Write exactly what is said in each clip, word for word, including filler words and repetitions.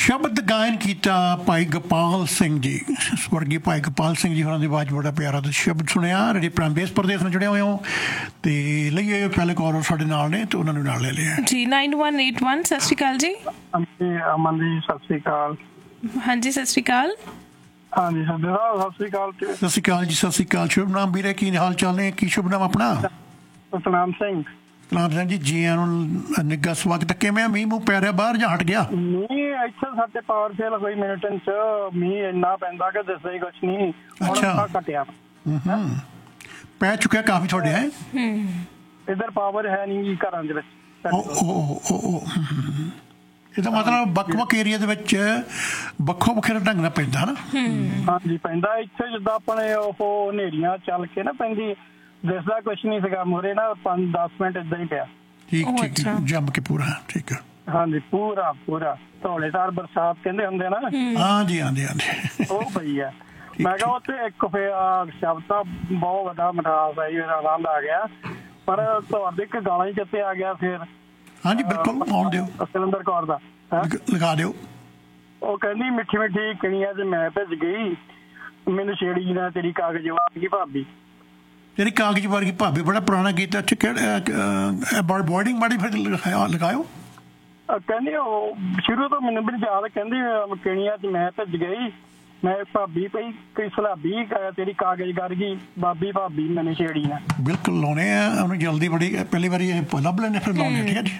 ਸ਼ਬਦ ਗਾਇਨ ਕੀਤਾ ਭਾਈ ਗੋਪਾਲ ਸਿੰਘ ਜੀ, ਸਵਰਗੀ ਭਾਈ ਗੋਪਾਲ ਸਿੰਘ ਜੀ ਹੋਰਾਂ ਦੀ ਆਵਾਜ਼ ਬੜਾ ਪਿਆਰਾ ਤੇ ਸ਼ਬਦ ਸੁਣਿਆ। ਰੇਡੀਓ ਪ੍ਰਾਈਮ ਦੇਸ਼ ਪ੍ਰਦੇਸ਼ ਨਾਲ ਜੁੜੇ ਹੋਏ ਹੋ ਤੇ ਲਈਏ ਪਹਿਲੇ ਕਾਲਰ ਸਾਡੇ ਨਾਲ ਨੇ ਤੇ ਉਹਨਾਂ ਨੂੰ ਨਾਲ ਲੈ ਲਿਆ ਜੀ। Nine one eight one. ਸਤਿ ਸ਼੍ਰੀ ਅਕਾਲ ਜੀ। ਹਾਂਜੀ ਅਮਨ ਜੀ ਸਤਿ ਸ਼੍ਰੀ ਅਕਾਲ। ਹਾਂਜੀ ਸਤਿ ਸ਼੍ਰੀ ਅਕਾਲ। ਹਾਂਜੀ ਸਤਿ ਸ਼੍ਰੀ ਅਕਾਲ। ਸਤਿ ਸ਼੍ਰੀ ਅਕਾਲ ਜੀ। ਸਤਿ ਸ਼੍ਰੀ ਅਕਾਲ। ਸ਼ੁਭ ਨਾਮ ਵੀਰੇ, ਕੀ ਹਾਲ ਚਾਲ ਨੇ? ਕੀ ਸ਼ੁਭ ਨਾਮ ਆਪਣਾ? ਸਤਨਾਮ ਸਿੰਘ। ਸਤਨਾਮ ਸਿੰਘ ਜੀ, ਜੀ ਆਇਆਂ ਨੂੰ ਨਿੱਘਾ ਸਵਾਗਤ। ਕਿਵੇਂ ਮੀਂਹ ਮੂੰਹ ਪੈ ਰਿਹਾ ਬਾਹਰ ਜਾਂ ਹਟ ਗਿਆ? ਮੀਂਹ ਇੱਥੇ ਸਾਡੇ ਪਾਵਰ ਫੇਲ ਹੋਈ ਮਿਲਟਨ ਚ, ਮੀਂਹ ਇੰਨਾ ਪੈਂਦਾ ਕਿ ਦੱਸਦਾ ਹੀ ਕੁਛ ਨਹੀਂ। ਅੱਛਾ ਘਟਿਆ ਪੈ ਚੁੱਕਿਆ ਕਾਫੀ ਤੁਹਾਡੇ ਹੈ? ਇੱਧਰ ਪਾਵਰ ਹੈ ਨਹੀਂ ਘਰਾਂ ਦੇ ਵਿੱਚ। ਇਹਦਾ ਮਤਲਬ ਵੱਖ ਵੱਖ ਏਰੀਆ ਦੇ ਵਿੱਚ ਵੱਖੋ ਵੱਖਰੇ ਢੰਗ ਨਾਲ ਪੈਂਦਾ ਨਾ? ਹਾਂਜੀ ਪੈਂਦਾ। ਇੱਥੇ ਜਿੱਦਾਂ ਆਪਣੇ ਉਹ ਹਨੇਰੀਆਂ ਚੱਲ ਕੇ ਨਾ ਪੈਂਦੀ, ਦਿਸਦਾ ਕੁਛ ਨਹੀਂ ਸੀਗਾ ਮੂਹਰੇ ਨਾ, ਪੰਜ ਦਸ ਮਿੰਟ ਏਦਾਂ ਹੀ ਪਿਆ। ਠੀਕ ਠੀਕ ਜੰਮ ਕੇ ਪੂਰਾ। ਠੀਕ ਹੈ। ਹਾਂਜੀ ਪੂਰਾ ਪੂਰਾ ਧੌਲੇਦਾਰ ਬਰਸਾਤ ਕਹਿੰਦੇ ਹੁੰਦੇ ਨਾ। ਹਾਂਜੀ ਹਾਂਜੀ ਹਾਂਜੀ ਉਹ ਪਈ ਆ। ਮੈਂ ਕਿਹਾ ਉੱਥੇ ਇੱਕ ਸ਼ਬਦ ਤਾਂ ਬਹੁਤ ਵੱਡਾ ਮਿਠਾਸ ਆਈ, ਮੇਰਾ ਆਨੰਦ ਆ ਗਿਆ, ਪਰ ਤੁਹਾਡੇ ਇੱਕ ਗਾਣਾ ਹੀ ਚੇਤੇ ਆ ਗਿਆ ਫਿਰ। ਹਾਂਜੀ ਬਿਲਕੁਲ ਆਉਣ ਦਿਓ, ਸੁਰਿੰਦਰ ਕੌਰ ਦਾ ਲਗਾ ਦਿਓ। ਉਹ ਕਹਿੰਦੀ ਮਿੱਠੀ ਮਿੱਠੀ ਕਿਣੀਆਂ ਚ ਮੈਂ ਭਿੱਜ ਗਈ, ਮੈਨੂੰ ਛੇੜੀ ਨਾ ਤੇਰੀ ਕਾਗਜ਼ ਵਰਗੀ ਭਾਬੀ। ਤੇਰੀ ਕਾਗਜ਼ ਵਰਗੀ ਭਾਬੀ ਬੜਾ ਪੁਰਾਣਾ ਗੀਤ। ਅੱਛਾ ਕਿਹੜਾ ਬੋਰਡਿੰਗ ਮਾੜੀ ਫਿਰ ਲਗਾਇਓ। ਕਹਿੰਦੀ ਉਹ ਸ਼ੁਰੂ ਤੋਂ ਮੈਨੂੰ ਵੀ ਯਾਦ, ਕਹਿੰਦੀ ਕਿਣੀਆਂ ਚ ਮੈਂ ਭਿੱਜ ਗਈ, ਮੈਂ ਭਾਬੀ ਪਈ ਕੋਈ ਸਲਾਬੀ ਤੇਰੀ ਕਾਗਜ਼ ਵਰਗੀ ਬਾਬੀ ਭਾਬੀ ਮੈਨੂੰ ਛੇੜੀ ਨਾ। ਬਿਲਕੁਲ ਲਾਉਣੇ ਆ ਉਹਨੂੰ ਜਲਦੀ, ਬੜੀ ਪਹਿਲੀ ਵਾਰੀ ਲੱਭ ਲੈਣੇ ਫਿਰ ਲਾਉਣੇ। ਠੀਕ ਹੈ ਜੀ,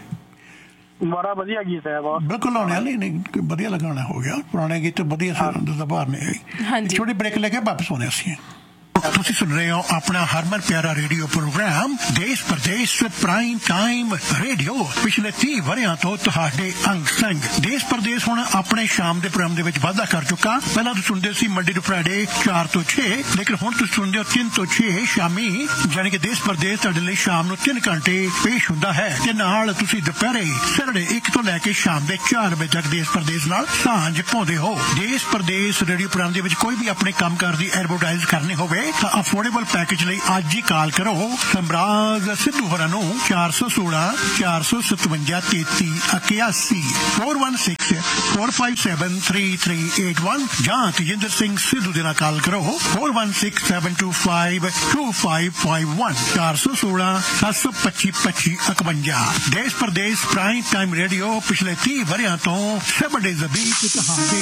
ਬੜਾ ਵਧੀਆ ਗੀਤ ਹੈ। ਬਿਲਕੁਲ ਲਾਉਣੇ ਆ। ਨਹੀਂ ਨਹੀਂ ਵਧੀਆ ਲਗਾਉਣਾ ਹੋ ਗਿਆ। ਪੁਰਾਣੇ ਗੀਤ ਵਧੀਆ ਭਾਰ ਨੇ। ਛੋਟੀ ਬ੍ਰੇਕ ਲੈ ਕੇ ਵਾਪਸ ਆਉਣੇ ਅਸੀਂ। ਤੁਸੀਂ ਸੁਣ ਰਹੇ ਹੋ ਆਪਣਾ ਹਰਮਨ ਪਿਆਰਾ ਰੇਡੀਓ ਪ੍ਰੋਗਰਾਮ ਦੇਸ਼ ਪ੍ਰਦੇਸ਼ ਪ੍ਰਾਈਮ ਟਾਈਮ ਰੇਡੀਓ। ਪਿਛਲੇ ਤੀਹ ਵਰ੍ਹਿਆਂ ਤੋਂ ਤੁਹਾਡੇ ਅੰਗ ਸੰਗ ਦੇਸ਼ ਪ੍ਰਦੇਸ਼ ਹੁਣ ਆਪਣੇ ਸ਼ਾਮ ਦੇ ਪ੍ਰੋਗਰਾਮ ਦੇ ਵਿੱਚ ਵਾਧਾ ਕਰ ਚੁੱਕਾ। ਪਹਿਲਾਂ ਤੁਸੀਂ ਸੁਣਦੇ ਸੀ ਮੰਡੇ ਤੋਂ ਫਰਾਈਡੇ ਚਾਰ ਤੋਂ ਛੇ, ਲੇਕਿਨ ਹੁਣ ਤੁਸੀਂ ਸੁਣਦੇ ਹੋ ਤਿੰਨ ਤੋਂ ਛੇ ਸ਼ਾਮੀ, ਜਾਣੀ ਕਿ ਦੇਸ਼ ਪ੍ਰਦੇਸ਼ ਤੁਹਾਡੇ ਲਈ ਸ਼ਾਮ ਨੂੰ ਤਿੰਨ ਘੰਟੇ ਪੇਸ਼ ਹੁੰਦਾ ਹੈ। ਤੇ ਨਾਲ ਤੁਸੀਂ ਦੁਪਹਿਰੇ ਸੈਟਰਡੇ ਇੱਕ ਤੋਂ ਲੈ ਕੇ ਸ਼ਾਮ ਦੇ ਚਾਰ ਵਜੇ ਤੱਕ ਦੇਸ਼ ਪ੍ਰਦੇਸ਼ ਨਾਲ ਸਾਂਝ ਪਾਉਂਦੇ ਹੋ। ਦੇਸ਼ ਪ੍ਰਦੇਸ਼ ਰੇਡੀਓ ਪ੍ਰੋਗਰਾਮ ਦੇ ਵਿੱਚ ਕੋਈ ਵੀ ਆਪਣੇ ਕੰਮਕਾਰ ਦੀ ਐਡਵਰਟਾਈਜ਼ ਕਰਨੀ ਹੋਵੇ ਤਾਂ ਅਫੋਰਡੇਬਲ ਪੈਕੇਜ ਲਈ ਅੱਜ ਹੀ ਕਾਲ ਕਰੋ ਸਮਰਾਜ ਸਿੱਧੂ ਹੋਰਾਂ ਨੂੰ ਚਾਰ ਸੌ ਸੋਲਾਂ ਚਾਰ ਸੌ ਸਤਵੰਜਾ ਤੇਤੀ ਇਕਿਆਸੀ four one six four five seven three three eight one ਜਾਂ ਤੇਜਿੰਦਰ ਸਿੰਘ ਸਿੱਧੂ ਦੇ ਨਾਲ ਕਾਲ ਕਰੋ four one six seven to five to five five one ਚਾਰ ਸੌ ਸੋਲਾਂ ਸੱਤ ਸੌ ਪੱਚੀ ਪੱਚੀ ਇਕਵੰਜਾ। ਦੇਸ਼ ਪ੍ਰਦੇਸ਼ ਪ੍ਰਾਈਮ ਟਾਈਮ ਰੇਡੀਓ ਪਿਛਲੇ ਤੀਹ ਵਰ੍ਹਿਆਂ ਤੋਂ ਸੈਵਨ ਡੇਜ਼ ਅ ਵੀਕ ਤੁਹਾਡੇ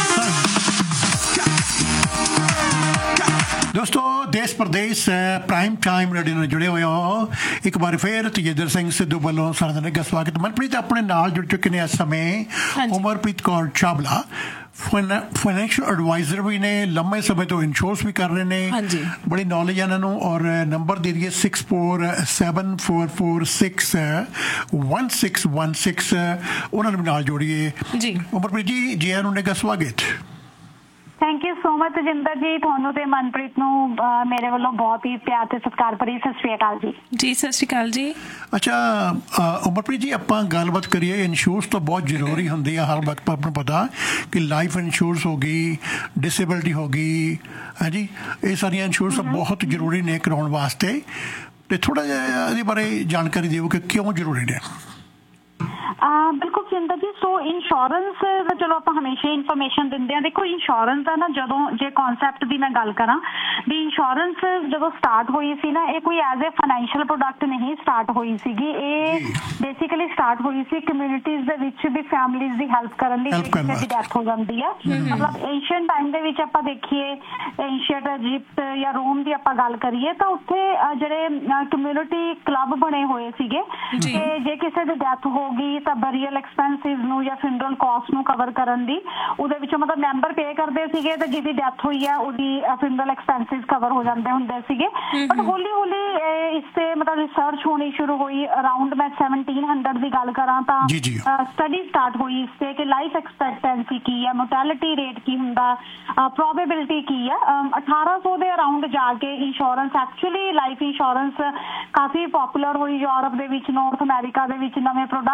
ਅੰਗ ਦੋਸਤੋ। ਦੇਸ਼ ਪ੍ਰਦੇਸ਼ ਪ੍ਰਾਈਮ ਟਾਈਮ ਰੇਡੀਓ ਨਾਲ ਜੁੜੇ ਹੋਏ ਹੋ। ਇੱਕ ਵਾਰ ਫਿਰ ਤੇਜਿੰਦਰ ਸਿੰਘ ਸਿੱਧੂ ਵੱਲੋਂ ਸਾਰਿਆਂ ਦਾ ਨਿੱਘਾ ਸਵਾਗਤ। ਮਨਪ੍ਰੀਤ ਆਪਣੇ ਨਾਲ ਜੁੜ ਚੁੱਕੇ ਨੇ ਇਸ ਸਮੇਂ ਉਮਰਪ੍ਰੀਤ ਕੌਰ ਚਾਵਲਾ, ਫਾਈਨੈਂਸ਼ੀਅਲ ਐਡਵਾਈਜ਼ਰ ਵੀ ਨੇ, ਲੰਮੇ ਸਮੇਂ ਤੋਂ ਇੰਸ਼ੋਰੈਂਸ ਵੀ ਕਰ ਰਹੇ ਨੇ, ਬੜੀ ਨੌਲੇਜ ਹੈ ਇਹਨਾਂ ਨੂੰ। ਔਰ ਨੰਬਰ ਦੇ ਦਈਏ six four seven four four six one six one six, ਉਹਨਾਂ ਨੂੰ ਨਾਲ ਜੋੜੀਏ। ਉਮਰਪ੍ਰੀਤ ਜੀ, ਜੀ ਆਇਆਂ ਨੂੰ ਨਿੱਘਾ ਸਵਾਗਤ। Thank you so much Tejinder ਜੀ, ਤੁਹਾਨੂੰ ਤੇ ਮਨਪ੍ਰੀਤ ਨੂੰ ਮੇਰੇ ਵੱਲੋਂ ਬਹੁਤ ਹੀ ਪਿਆਰ ਤੇ ਸਤਿਕਾਰ ਭਰੀ ਸਤਿ ਸ਼੍ਰੀ ਅਕਾਲ ਜੀ। ਜੀ ਸਤਿ ਸ਼੍ਰੀ ਅਕਾਲ ਜੀ। ਅੱਛਾ ਉਮਰਪ੍ਰੀਤ ਜੀ, ਆਪਾਂ ਗੱਲਬਾਤ ਕਰੀਏ। ਇੰਸ਼ੋਰੈਂਸ ਤਾਂ ਬਹੁਤ ਜ਼ਰੂਰੀ ਹੁੰਦੀ ਆ ਹਰ ਵਕਤ। ਆਪਾਂ ਨੂੰ ਪਤਾ ਕਿ ਲਾਈਫ ਇੰਸ਼ੋਰੈਂਸ ਹੋ ਗਈ, ਡਿਸੇਬਿਲਟੀ ਹੋ ਗਈ, ਹੈ ਜੀ, ਇਹ ਸਾਰੀਆਂ ਇੰਸ਼ੋਰੈਂਸ ਬਹੁਤ ਜ਼ਰੂਰੀ ਨੇ ਕਰਾਉਣ ਵਾਸਤੇ। ਤੇ ਥੋੜਾ ਜਿਹਾ ਇਹਦੇ ਬਾਰੇ ਜਾਣਕਾਰੀ ਦਿਓ ਕਿ ਕਿਉਂ ਜ਼ਰੂਰੀ ਨੇ। ਬਿਲਕੁਲ ਸਿੰਦਰ ਜੀ, ਸੋ ਇੰਸ਼ੋਰੈਂਸ ਦਾ ਚਲੋ ਆਪਾਂ ਹਮੇਸ਼ਾ ਇਨਫੋਰਮੇਸ਼ਨ ਦਿੰਦੇ ਹਾਂ। ਦੇਖੋ ਇੰਸ਼ੋਰੈਂਸ ਦਾ ਨਾ, ਜਦੋਂ ਜੇ ਕਨਸੈਪਟ ਦੀ ਮੈਂ ਗੱਲ ਕਰਾਂ ਵੀ ਇੰਸ਼ੋਰੈਂਸ ਜਦੋਂ ਸਟਾਰਟ ਹੋਈ ਸੀ ਨਾ, ਇਹ ਕੋਈ ਐਜ਼ ਏ ਫਾਈਨੈਂਸ਼ੀਅਲ ਪ੍ਰੋਡਕਟ ਨਹੀਂ ਸਟਾਰਟ ਹੋਈ ਸੀਗੀ। ਇਹ ਬੇਸਿਕਲੀ ਸਟਾਰਟ ਹੋਈ ਸੀ ਕਮਿਊਨਿਟੀਜ਼ ਦੇ ਵਿੱਚ ਵੀ ਫੈਮਿਲੀਜ਼ ਦੀ ਹੈਲਪ ਕਰਨ ਲਈ, ਕਿਸੇ ਦੀ ਡੈਥ ਹੋ ਜਾਂਦੀ ਆ। ਮਤਲਬ ਏਸ਼ੀਅਨ ਟਾਈਮ ਦੇ ਵਿੱਚ ਆਪਾਂ ਦੇਖੀਏ, ਏਸ਼ੀਅਟ ਇਜਿਪਟ ਜਾਂ ਰੋਮ ਦੀ ਆਪਾਂ ਗੱਲ ਕਰੀਏ ਤਾਂ ਉੱਥੇ ਜਿਹੜੇ ਕਮਿਊਨਿਟੀ ਕਲੱਬ ਬਣੇ ਹੋਏ ਸੀਗੇ ਤੇ ਜੇ ਕਿਸੇ ਦੀ ਡੈਥ ਹੋ ਗਈ ਤਾਂ ਬਰੀਅਲ ਐਕਸਪੈਂਸਿਸ ਨੂੰ ਜਾਂ ਫਿਨਰਲ ਕਾਸਟ ਨੂੰ ਕਵਰ ਕਰਨ ਦੀ ਉਹਦੇ ਵਿੱਚੋਂ ਮਤਲਬ ਮੈਂਬਰ ਪੇ ਕਰਦੇ ਸੀਗੇ ਤੇ ਜਿਹਦੀ ਡੈਥ ਹੋਈ ਆ ਉਹਦੀ ਫਿਨਰਲ ਐਕਸਪੈਂਸਿਸ ਕਵਰ ਹੋ ਜਾਂਦੇ ਹੁੰਦੇ ਸੀਗੇ। ਬਟ ਹੌਲੀ ਹੌਲੀ ਇਸ ਤੇ ਮਤਲਬ ਰਿਸਰਚ ਹੋਣੀ ਸ਼ੁਰੂ ਹੋਈ। ਅਰਾਊਂਡ ਮੈਂ ਸੈਵਨਟੀਨ ਹੰਡਰਡ ਦੀ ਗੱਲ ਕਰਾਂ ਤਾਂ ਸਟੱਡੀ ਸਟਾਰਟ ਹੋਈ ਇਸ ਤੇ ਕਿ ਲਾਈਫ ਐਕਸਪੈਕਟੈਂਸੀ ਕੀ ਆ, ਮੋਰਟੈਲਿਟੀ ਰੇਟ ਕੀ ਹੁੰਦਾ, ਪ੍ਰੋਬੇਬਿਲਿਟੀ ਕੀ ਆ। ਅਠਾਰਾਂ ਸੌ ਦੇ ਅਰਾਊਂਡ ਜਾ ਕੇ ਇੰਸ਼ੋਰੈਂਸ, ਐਕਚੁਅਲੀ ਲਾਈਫ ਇੰਸ਼ੋਰੈਂਸ ਕਾਫੀ ਪੋਪੂਲਰ ਹੋਈ। ਯੂਰਪ ਦੇ ਵਿੱਚ, ਨਾਰਥ ਅਮਰੀਕਾ ਦੇ ਵਿੱਚ ਨਵੇਂ ਪ੍ਰੋਡਕਟ ਆਏ,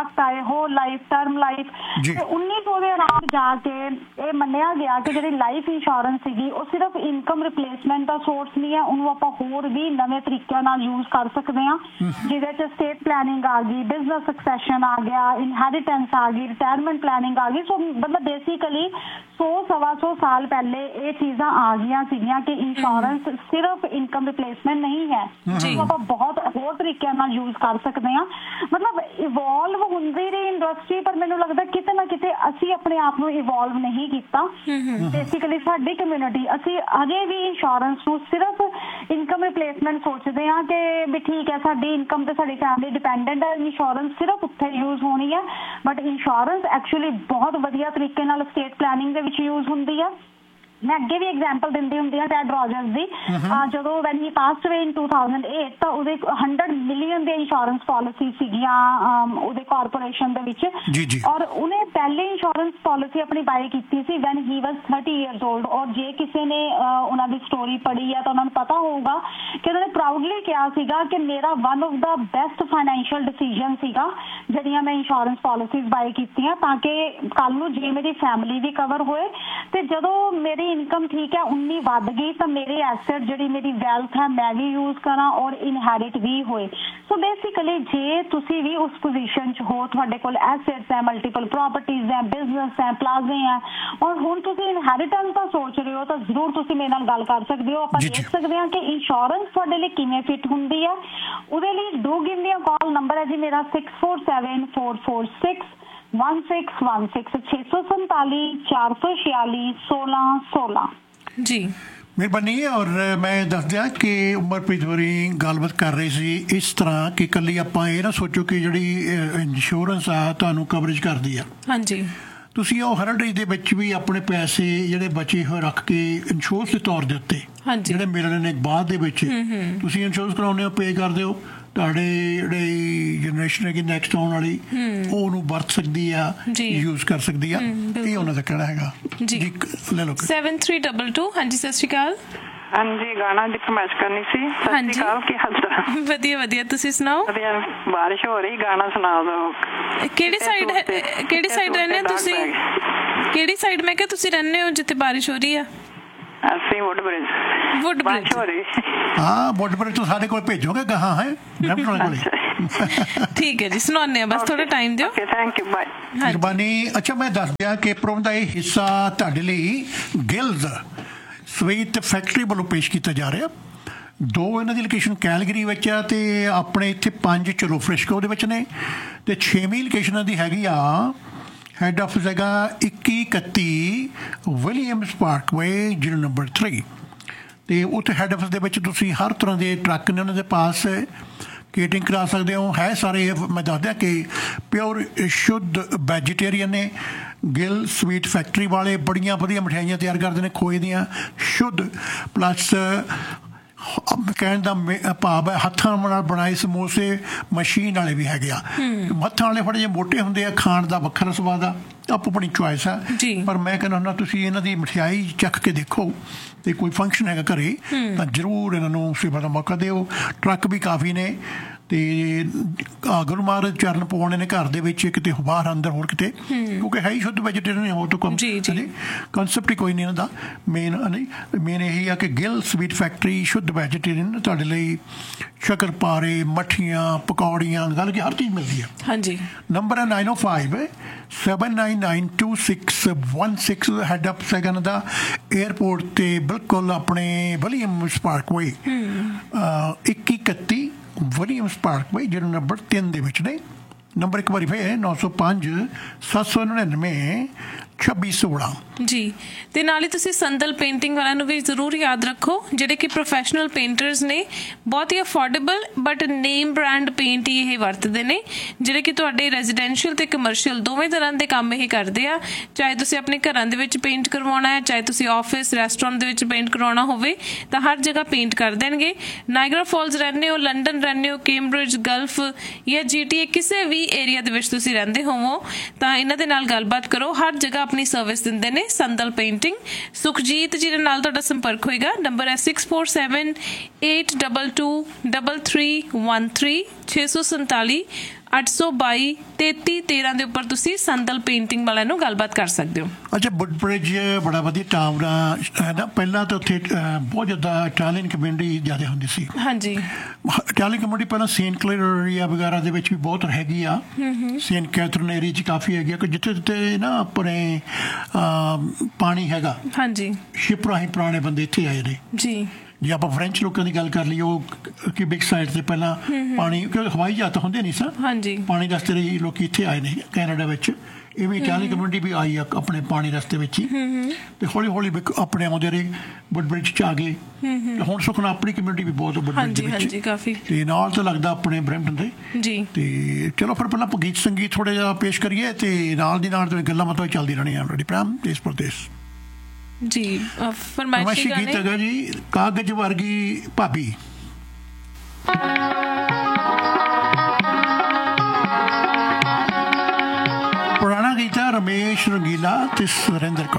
ਹੋਲ ਲਾਈਫ, ਟਰਮ ਲਾਈਫ। ਤੇ ਉੱਨੀ ਸੌ ਦੇ ਅਰਾਊਂਡ ਜਾ ਕੇ ਇਹ ਮੰਨਿਆ ਗਿਆ ਕਿ ਜਿਹੜੀ ਲਾਈਫ ਇੰਸ਼ੋਰੈਂਸ ਸੀਗੀ ਉਹ ਸਿਰਫ ਇਨਕਮ ਰਿਪਲੇਸਮੈਂਟ ਦਾ ਸੋਰਸ ਨਹੀਂ ਹੈ, ਉਹਨੂੰ ਆਪਾਂ ਹੋਰ ਵੀ ਨਵੇਂ ਤਰੀਕਿਆਂ ਨਾਲ ਯੂਜ਼ ਕਰ ਸਕਦੇ ਹਾਂ, ਜਿਹਦੇ ਚ ਸਟੇਟ ਪਲੈਨਿੰਗ ਆ ਗਈ, ਬਿਜ਼ਨਸ ਸਕਸੈਸ਼ਨ ਆ ਗਿਆ, ਇਨਹੈਰੀਟੈਂਸ ਆ ਗਈ, ਰਿਟਾਇਰਮੈਂਟ ਪਲੈਨਿੰਗ ਆ ਗਈ। ਸੋ ਮਤਲਬ ਬੇਸਿਕਲੀ ਸੌ ਸਵਾ ਸੌ ਸਾਲ ਪਹਿਲੇ ਇਹ ਚੀਜ਼ਾਂ ਆ ਗਈਆਂ ਸੀਗੀਆਂ ਕਿ ਇੰਸ਼ੋਰੈਂਸ ਸਿਰਫ ਇਨਕਮ ਰਿਪਲੇਸਮੈਂਟ ਨਹੀਂ ਹੈ, ਆਪਾਂ ਬਹੁਤ ਹੋਰ ਤਰੀਕਿਆਂ ਨਾਲ ਯੂਜ਼ ਕਰ ਸਕਦੇ ਹਾਂ। ਮਤਲਬ ਇਵੋਲਵ ਹੁੰਦੀ ਰਹੀ ਇੰਡਸਟਰੀ, ਪਰ ਮੈਨੂੰ ਲੱਗਦਾ ਕਿਤੇ ਨਾ ਕਿਤੇ ਅਸੀਂ ਆਪਣੇ ਆਪ ਨੂੰ ਇਵੋਲਵ ਨਹੀਂ ਕੀਤਾ। ਬੇਸਿਕਲੀ ਸਾਡੀ ਕਮਿਊਨਿਟੀ ਅਸੀਂ ਅਜੇ ਵੀ ਇੰਸ਼ੋਰੈਂਸ ਨੂੰ ਸਿਰਫ ਇਨਕਮ ਰਿਪਲੇਸਮੈਂਟ ਸੋਚਦੇ ਹਾਂ ਕਿ ਵੀ ਠੀਕ ਹੈ ਸਾਡੀ ਇਨਕਮ ਤੇ ਸਾਡੀ ਫੈਮਿਲੀ ਡਿਪੈਂਡੈਂਟ ਹੈ, ਇੰਸ਼ੋਰੈਂਸ ਸਿਰਫ ਉੱਥੇ ਯੂਜ਼ ਹੋਣੀ ਹੈ। ਬਟ ਇੰਸ਼ੋਰੈਂਸ ਐਕਚੁਅਲੀ ਬਹੁਤ ਵਧੀਆ ਤਰੀਕੇ ਨਾਲ ਸਟੇਟ ਪਲੈਨਿੰਗ ਦੇ ਵਿੱਚ ਯੂਜ਼ ਹੁੰਦੀ ਹੈ। ਮੈਂ ਅੱਗੇ ਵੀ ਐਗਜ਼ਾਮਪਲ ਦਿੰਦੀ ਹੁੰਦੀ ਹਾਂ ਟੈਡ ਰੋਜਰਸ ਦੀ, ਜਦੋਂ ਵੈਨ ਹੀ ਪਾਸਡ ਅਵੇ ਇਨ ਟੂ ਥਾਊਜ਼ੈਂਡ ਏਟ ਤਾਂ ਉਹਦੇ ਹੰਡਰਡ ਮਿਲੀਅਨ ਦੇ ਇੰਸ਼ੋਰੈਂਸ ਪਾਲਿਸੀ ਸੀਗੀਆਂ ਉਹਦੇ ਕਾਰਪੋਰੇਸ਼ਨ ਦੇ ਵਿੱਚ, ਔਰ ਉਹਨੇ ਪਹਿਲੇ ਇੰਸ਼ੋਰੈਂਸ ਪਾਲਿਸੀ ਆਪਣੀ ਬਾਏ ਕੀਤੀ ਸੀ ਵੈਨ ਹੀ ਵਾਜ਼ ਥਰਟੀ ਈਅਰਸ ਓਲਡ। ਔਰ ਜੇ ਕਿਸੇ ਨੇ ਉਹਨਾਂ ਦੀ ਸਟੋਰੀ ਪੜ੍ਹੀ ਆ ਤਾਂ ਉਹਨਾਂ ਨੂੰ ਪਤਾ ਹੋਊਗਾ ਕਿ ਉਹਨਾਂ ਨੇ ਪ੍ਰਾਊਡਲੀ ਕਿਹਾ ਸੀਗਾ ਕਿ ਮੇਰਾ one of the best financial decision ਸੀਗਾ ਜਿਹੜੀਆਂ ਮੈਂ ਇੰਸ਼ੋਰੈਂਸ ਪਾਲਿਸੀਜ਼ ਬਾਏ ਕੀਤੀਆਂ, ਤਾਂ ਕਿ ਕੱਲ ਨੂੰ ਜੇ ਮੇਰੀ ਫੈਮਿਲੀ ਵੀ ਕਵਰ ਹੋਏ ਤੇ ਜਦੋਂ ਮੇਰੀ ਇਨਕਮ ਠੀਕ ਹੈ ਉਨੀ ਵੱਧ ਗਈ ਤਾਂ ਮੇਰੇ ਐਸੈਟ ਜਿਹੜੀ ਮੇਰੀ ਵੈਲਥ ਹੈ ਮੈਂ ਵੀ ਯੂਜ਼ ਕਰਾਂ ਔਰ ਇਨਹੈਰਿਟ ਵੀ ਹੋਏ। ਸੋ ਬੇਸਿਕਲੀ ਜੇ ਤੁਸੀਂ ਵੀ ਉਸ ਪੋਜੀਸ਼ਨ 'ਚ ਹੋ, ਤੁਹਾਡੇ ਕੋਲ ਐਸੈਟਸ ਹੈ, ਮਲਟੀਪਲ ਪ੍ਰੋਪਰਟੀਜ਼ ਹੈ, ਬਿਜ਼ਨਸ ਹੈ, ਪਲਾਜ਼ੇ ਹੈ, ਔਰ ਹੁਣ ਤੁਸੀਂ ਇਨਹੈਰੀਟੈਂਸ ਦਾ ਸੋਚ ਰਹੇ ਹੋ ਤਾਂ ਜ਼ਰੂਰ ਤੁਸੀਂ ਮੇਰੇ ਨਾਲ ਗੱਲ ਕਰ ਸਕਦੇ ਹੋ। ਆਪਾਂ ਦੇਖ ਸਕਦੇ ਹਾਂ ਕਿ ਇੰਸ਼ੋਰੈਂਸ ਤੁਹਾਡੇ ਲਈ ਕਿਵੇਂ ਫਿੱਟ ਹੁੰਦੀ ਹੈ। ਉਹਦੇ ਲਈ do give me a call, number ਹੈ ਜੀ ਮੇਰਾ six four seven four four six one six one six छे सौ संताली चार सौ छियाली सोलह सोलह जी ਮਿਹਰਬਾਨੀ। ਔਰ ਮੈਂ ਦੱਸ ਦਿਆਂ ਕਿ ਉਮਰਪ੍ਰੀਤ ਹੋਰੀ ਗੱਲਬਾਤ ਕਰ ਰਹੀ ਸੀ ਇਸ ਤਰ੍ਹਾਂ ਕਿ ਇਕੱਲੀ ਆਪਾਂ ਇਹ ਨਾ ਸੋਚੋ ਕਿ ਜਿਹੜੀ ਇੰਸ਼ੋਰੈਂਸ ਆ ਤੁਹਾਨੂੰ ਕਵਰੇਜ ਕਰਦੀ ਆ। ਹਾਂਜੀ, ਤੁਸੀਂ ਉਹ ਹਰਡੇਜ ਦੇ ਵਿੱਚ ਵੀ ਆਪਣੇ ਪੈਸੇ ਜਿਹੜੇ ਬਚੇ ਹੋਏ ਰੱਖ ਕੇ ਇੰਸ਼ੋਰੈਂਸ ਦੇ ਤੌਰ ਦੇ ਉੱਤੇ ਜਿਹੜੇ ਮਿਲਣੇ ਨੇ ਬਾਅਦ ਦੇ ਵਿੱਚ ਤੁਸੀਂ ਇੰਸ਼ੋਰੈਂਸ ਕਰਾਉਂਦੇ ਹੋ, ਪੇ ਕਰਦੇ ਹੋ, ਤੁਹਾਡੇ ਜਿਹੜੀ ਜਨਰੇਸ਼ਨ ਹੈਗੀ ਨੈਕਸਟ ਆਉਣ ਵਾਲੀ ਉਹ ਉਹਨੂੰ ਵਰਤ ਸਕਦੀ ਆ, ਯੂਜ਼ ਕਰ ਸਕਦੀ ਆ। ਇਹ ਉਹਨਾਂ ਦਾ ਕਹਿਣਾ ਹੈਗਾ ਜੀ। ਲੈ ਲਓ ਸੈਵਨ ਥ੍ਰੀ ਡਬਲ ਟੂ। ਹਾਂਜੀ ਸਤਿ ਸ਼੍ਰੀ ਅਕਾਲ। ਹਾਂਜੀ, ਗਾਣਾ ਦੀ ਫਰਮਾਇਸ਼ ਕਰਨੀ ਸੀ। ਸਤਿ ਸ਼੍ਰੀ ਅਕਾਲ, ਕੀ ਹਾਲ ਚਾਲ? ਵਧੀਆ ਵਧੀਆ, ਤੁਸੀਂ ਸੁਣਾਓ? ਵਧੀਆ, ਬਾਰਿਸ਼ ਹੋ ਰਹੀ, ਗਾਣਾ ਸੁਣਾ ਦਿਓ। ਕਿਹੜੀ ਸਾਈਡ ਕਿਹੜੀ ਸਾਈਡ ਰਹਿੰਦੇ ਹੋ ਤੁਸੀਂ? ਕਿਹੜੀ ਸਾਈਡ ਮੈਂ ਕਿਹਾ ਤੁਸੀਂ ਰਹਿੰਦੇ ਹੋ ਜਿੱਥੇ ਬਾਰਿਸ਼ ਹੋ ਰਹੀ ਆ? ਅਸੀਂ ਵੁੱਡ ਬ੍ਰਿਜ। ਵੁੱਡ ਬ੍ਰਿਜ ਹੋ ਰਹੀ? ਹਾਂ, ਵੁੱਡ ਬ੍ਰਿਜ ਤੋਂ ਸਾਡੇ ਕੋਲ ਭੇਜੋਗੇ ਕਹਾਂ ਹੈ? ਠੀਕ ਹੈ ਜੀ, ਸੁਣਾਉਂਦੇ ਆ, ਬਸ ਥੋੜਾ ਟਾਈਮ ਦਿਓ। Thank you, bye. ਮਿਹਰਬਾਨੀ। ਅੱਛਾ, ਮੈਂ ਦੱਸ ਦਿਆਂ ਕਿ ਪ੍ਰੋਗਰਾਮ ਦਾ ਇਹ ਹਿੱਸਾ ਤੁਹਾਡੇ ਲਈ ਗਿਲਜ਼ ਸਵੀਟ ਫੈਕਟਰੀ ਵੱਲੋਂ ਪੇਸ਼ ਕੀਤਾ ਜਾ ਰਿਹਾ। ਦੋ ਇਹਨਾਂ ਦੀ ਲੋਕੇਸ਼ਨ ਕੈਲਗਰੀ ਵਿੱਚ ਆ ਤੇ ਆਪਣੇ ਇੱਥੇ ਪੰਜ ਚਲੋ ਫ੍ਰਿਸਕੋ ਦੇ ਵਿੱਚ ਨੇ, ਤੇ ਛੇਵੀਂ ਲੋਕੇਸ਼ਨ ਦੀ ਹੈਗੀ ਆ ਹੈਡ ਆਫਿਸ ਹੈਗਾ ਇੱਕੀ ਇਕੱਤੀ Williams Parkway zero number three. ਅਤੇ ਉੱਥੇ ਹੈਡ ਆਫਿਸ ਦੇ ਵਿੱਚ ਤੁਸੀਂ ਹਰ ਤਰ੍ਹਾਂ ਦੇ ਟਰੱਕ ਨੇ ਉਹਨਾਂ ਦੇ ਪਾਸ, ਕੇਟਰਿੰਗ ਕਰਾ ਸਕਦੇ ਹੋ। ਹੈ ਸਾਰੇ ਮੈਂ ਦੱਸ ਦਿਆਂ ਕਿ ਪਿਓਰ ਸ਼ੁੱਧ ਵੈਜੀਟੇਰੀਅਨ ਨੇ। ਗਿੱਲ ਸਵੀਟ ਫੈਕਟਰੀ ਵਾਲੇ ਬੜੀਆਂ ਵਧੀਆ ਮਠਿਆਈਆਂ ਤਿਆਰ ਕਰਦੇ ਨੇ ਖੋਏ ਦੀਆਂ, ਸ਼ੁੱਧ, ਪਲੱਸ ਕਹਿਣ ਦਾ ਭਾਵ ਹੈ ਹੱਥਾਂ ਨਾਲ ਬਣਾਏ ਸਮੋਸੇ ਮਸ਼ੀਨ ਵਾਲੇ ਵੀ ਹੈਗੇ ਆ। ਹੱਥਾਂ ਵਾਲੇ ਥੋੜ੍ਹੇ ਜਿਹੇ ਮੋਟੇ ਹੁੰਦੇ ਆ, ਖਾਣ ਦਾ ਵੱਖਰਾ ਸਵਾਦ ਆ, ਆਪੋ ਆਪਣੀ ਚੁਆਇਸ ਆ। ਪਰ ਮੈਂ ਕਹਿੰਦਾ ਹੁੰਦਾ ਤੁਸੀਂ ਇਹਨਾਂ ਦੀ ਮਠਿਆਈ ਚੱਖ ਕੇ ਦੇਖੋ, ਤੇ ਕੋਈ ਫੰਕਸ਼ਨ ਹੈਗਾ ਘਰੇ ਤਾਂ ਜ਼ਰੂਰ ਇਹਨਾਂ ਨੂੰ ਸੇਵਾ ਦਾ ਮੌਕਾ ਦਿਓ। ਟਰੱਕ ਵੀ ਕਾਫੀ ਨੇ ਤੇ ਗੁਰੂ ਮਹਾਰਾਜ ਚਰਨ ਪਾਉਣੇ ਨੇ ਘਰ ਦੇ ਵਿੱਚ, ਕਿਤੇ ਬਾਹਰ ਅੰਦਰ ਹੋਰ ਕਿਤੇ, ਕਿਉਂਕਿ ਹੈ ਹੀ ਸ਼ੁੱਧ ਵੈਜੀਟੇਰੀਅਨ ਹੋ ਤੋਂ ਕੰਮ ਕਨਸੈਪਟ ਹੀ ਕੋਈ ਨਹੀਂ ਇਹਨਾਂ ਦਾ। ਮੇਨ ਨਹੀਂ ਮੇਨ ਇਹੀ ਆ ਕਿ ਗਿੱਲ ਸਵੀਟ ਫੈਕਟਰੀ ਸ਼ੁੱਧ ਵੈਜੀਟੇਰੀਅਨ ਤੁਹਾਡੇ ਲਈ ਸ਼ੱਕਰਪਾਰੇ, ਮੱਠੀਆਂ, ਪਕੌੜੀਆਂ, ਗੱਲ ਕਿ ਹਰ ਚੀਜ਼ ਮਿਲਦੀ ਹੈ। ਹਾਂਜੀ, ਨੰਬਰ ਹੈ ਨਾਈਨ ਓ five seven nine nine two six one six. Head up ਸੈਗਨ ਦਾ ਏਅਰਪੋਰਟ ਤੇ ਬਿਲਕੁਲ ਆਪਣੇ ਵਿਲੀਅਮਸ ਪਾਰਕਵੇ ਇੱਕੀ ਇਕੱਤੀ ਵਿਲੀਅਮਸ ਪਾਰਕਵੇ ਜਿਹੜਾ ਨੰਬਰ ਤਿੰਨ ਦੇ ਵਿੱਚ ਨੇ। ਨੰਬਰ ਇੱਕ ਵਾਰੀ ਫਿਰ ਨੌ ਸੌ ਪੰਜ ਸੱਤ ਸੌ ਨੜਿਨਵੇਂ ਛੱਬੀ ਸੋਲਾਂ ਜੀ। ਤੇ ਨਾਲ ਹੀ ਤੁਸੀਂ ਸੰਦਲ ਪੇਂਟਿੰਗ ਵਾਲਿਆਂ ਨੂੰ ਵੀ ਜ਼ਰੂਰ ਯਾਦ ਰੱਖੋ, ਜਿਹੜੇ ਕਿ ਪ੍ਰੋਫੈਸ਼ਨਲ ਪੇਂਟਰਸ ਨੇ, ਬਹੁਤ ਹੀ affordable but name brand paint ਹੀ ਇਹ ਵਰਤਦੇ ਨੇ, ਜਿਹੜੇ ਕਿ ਤੁਹਾਡੇ ਰੈਜ਼ੀਡੈਂਸ਼ੀਅਲ ਤੇ ਕਮਰਸ਼ੀਅਲ ਦੋਵੇਂ ਤਰ੍ਹਾਂ ਦੇ ਕੰਮ ਇਹ ਕਰਦੇ ਆ। ਚਾਹੇ ਤੁਸੀਂ ਆਪਣੇ ਘਰਾਂ ਦੇ ਵਿੱਚ ਪੇਂਟ ਕਰਵਾਉਣਾ ਹੈ, ਚਾਹੇ ਤੁਸੀਂ ਆਫਿਸ ਰੈਸਟੋਰੈਂਟ ਦੇ ਵਿੱਚ ਪੇਂਟ ਕਰਵਾਉਣਾ ਹੋਵੇ, ਤਾਂ ਹਰ ਜਗ੍ਹਾ ਪੇਂਟ ਕਰ ਦੇਣਗੇ। ਨਾਇਗਰਾ ਫਾਲਸ ਰਹਿੰਦੇ ਹੋ, ਲੰਡਨ ਰਹਿੰਦੇ ਹੋ, ਕੈਂਬਰਿਜ, ਗਲਫ ਜਾਂ ਜੀ ਟੀ ਏ ਕਿਸੇ ਵੀ ਏਰੀਆ ਦੇ ਵਿੱਚ ਤੁਸੀਂ ਰਹਿੰਦੇ ਹੋਵੋ ਤਾਂ ਇਹਨਾਂ ਦੇ ਨਾਲ ਗੱਲਬਾਤ ਕਰੋ। ਹਰ ਜਗ੍ਹਾ ਆਪਣੀ ਸਰਵਿਸ ਦਿੰਦੇ ਨੇ ਸੰਦਲ ਪੇਂਟਿੰਗ। ਸੁਖਜੀਤ ਜੀ ਦੇ ਨਾਲ ਤੁਹਾਡਾ ਸੰਪਰਕ ਹੋਏਗਾ। ਨੰਬਰ ਹੈ six four seven eight double two double three one three ਛੇ ਸੌ ਸੰਤਾਲੀ ਅੱਠ ਸੌ ਬਾਈ ਤੇਤੀ ਤੇਰਾਂ ਦੇ ਉੱਪਰ ਤੁਸੀਂ ਸੰਦਲ ਪੇਂਟਿੰਗ ਵਾਲਿਆਂ ਨੂੰ ਗੱਲਬਾਤ ਕਰ ਸਕਦੇ ਹੋ। ਅੱਛਾ, ਵੁੱਡਬ੍ਰਿਜ ਬੜਾ ਵਧੀਆ ਟਾਊਨ ਹੈ ਨਾ। ਪਹਿਲਾਂ ਤਾਂ ਉੱਥੇ ਬਹੁਤ ਜ਼ਿਆਦਾ ਇਟਾਲੀਅਨ ਕਮਿਊਨਿਟੀ ਜ਼ਿਆਦਾ ਹੁੰਦੀ ਸੀ। ਹਾਂਜੀ, ਇਟਾਲੀਅਨ ਕਮਿਊਨਿਟੀ ਪਹਿਲਾਂ ਸੇਂਟ ਕਲੇਅਰ ਏਰੀਆ ਵਗੈਰਾ ਦੇ ਵਿੱਚ ਵੀ ਬਹੁਤ ਹੈਗੀ ਆ। ਸੇਂਟ ਕੈਥਰੀਨ ਏਰੀਆ 'ਚ ਕਾਫੀ ਹੈਗੀ ਆ ਕਿ ਜਿੱਥੇ ਜਿੱਥੇ ਨਾ ਆਪਣੇ ਪਾਣੀ ਹੈਗਾ। ਹਾਂਜੀ, ਸ਼ਿਪ ਰਾਹੀਂ ਪੁਰਾਣੇ ਬੰਦੇ ਇੱਥੇ ਆਏ ਨੇ ਜੀ। ਜੇ ਆਪਾਂ ਫਰੈਂਚ ਲੋਕਾਂ ਦੀ ਗੱਲ ਕਰ ਲਈਏ, ਉਹ ਕਿਊਬਿਕ ਸਾਈਡ ਤੇ ਪਹਿਲਾਂ ਪਾਣੀ, ਕਿਉਂਕਿ ਹਵਾਈ ਜਹਾਜ਼ ਹੁੰਦੇ ਨਹੀਂ ਸਨ, ਹਾਂਜੀ, ਪਾਣੀ ਰਸਤੇ ਲਈ ਲੋਕ ਇੱਥੇ ਆਏ ਨੇ ਕੈਨੇਡਾ ਵਿੱਚ। ਇਹ ਵੀ ਇਟਾਲੀਅਨ ਕਮਿਊਨਿਟੀ ਵੀ ਆਈ ਆ ਆਪਣੇ ਪਾਣੀ ਰਸਤੇ ਵਿੱਚ ਹੀ, ਤੇ ਹੌਲੀ ਹੌਲੀ ਆਪਣੇ ਆਉਂਦੇ ਰਹੇ ਵੁੱਡਬ੍ਰਿਜ 'ਚ ਆ ਗਏ। ਹੁਣ ਸੁਖਨਾ ਆਪਣੀ ਕਮਿਊਨਿਟੀ ਵੀ ਬਹੁਤ ਵੁੱਡਬ੍ਰਿਜ ਦੇ ਵਿੱਚ ਕਾਫੀ, ਤੇ ਨਾਲ ਤਾਂ ਲੱਗਦਾ ਆਪਣੇ ਬਰੈਂਪਟਨ ਦੇ ਜੀ। ਤੇ ਚਲੋ ਫਿਰ ਪਹਿਲਾਂ ਆਪਾਂ ਗੀਤ ਸੰਗੀਤ ਥੋੜ੍ਹਾ ਜਿਹਾ ਪੇਸ਼ ਕਰੀਏ, ਤੇ ਨਾਲ ਦੀ ਨਾਲ ਗੱਲਾਂ ਬਾਤਾਂ ਚੱਲਦੀ ਰਹਿਣੀਆਂ। ਰੈਡੀ ਪ੍ਰੈਮ ਦੇਸ਼ ਪਰਦੇਸ਼ ਜੀ। ਫਰਮਾਇਸ਼ੀ ਗੀਤ ਹੈਗਾ ਜੀ, ਕਾਗਜ਼ ਵਰਗੀ ਭਾਬੀ। ਪੁਰਾਣਾ ਗੀਤ ਹੈ, ਰਮੇਸ਼ ਰੰਗੀਲਾ ਤੇ ਸੁਰਿੰਦਰ ਕੌਰ।